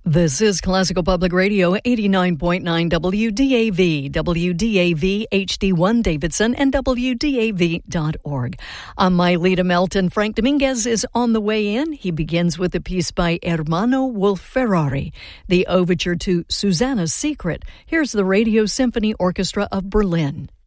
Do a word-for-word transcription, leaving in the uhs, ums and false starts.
This is Classical Public Radio, eighty-nine point nine W D A V, W D A V H D one Davidson, and W D A V dot org. I'm Mylita Melton. Frank Dominguez is on the way in. He begins with a piece by Ermanno Wolf-Ferrari, the overture to Susanna's Secret. Here's the Radio Symphony Orchestra of Berlin.